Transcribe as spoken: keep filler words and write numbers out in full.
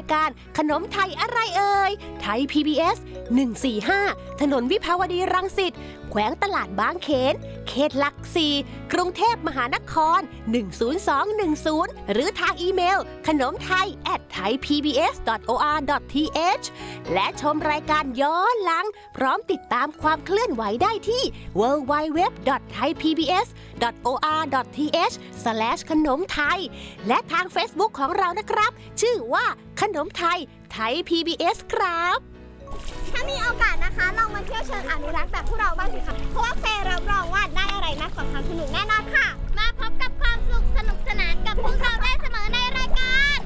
การขนมไทยอะไรเอ่ยไทย พี บี เอส หนึ่งสี่ห้าถนนวิภาวดีรังสิตแขวงตลาดบางเขนเขตหลักสี่กรุงเทพมหานครหนึ่ง ศูนย์ สอง หนึ่ง ศูนย์หรือทางอีเมลขนมไทย แอท ไทยพีบีเอส ดอท โอ อาร์ ดอท ที เอช และชมรายการย้อนหลังพร้อมติดตามความเคลื่อนไหวได้ที่ ดับเบิลยู ดับเบิลยู ดับเบิลยู ดอท ไทยพีบีเอส ดอท โอ อาร์ ดอท ที เอช สแลช ขนมไทยและทาง Facebook ของเรานะครับชื่อว่าขนมไทยไทย พี บี เอส ครับถ้ามีโอกาสนะคะลองมาเที่ยวเชิงอนุรักษ์แบบพวกเราบ้างสิคะเพราะว่าเฟย์รับรองว่าได้อะไรมากกว่าความสนุกแน่นอนค่ะมาพบกับความสุขสนุกสนานกับพวกเราได้เสมอในรายการ